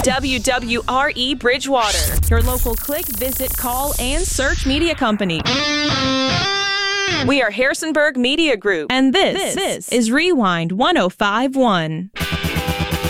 WWRE Bridgewater, your local click, visit, call, and search media company. We are Harrisonburg Media Group, and this is Rewind 105.1.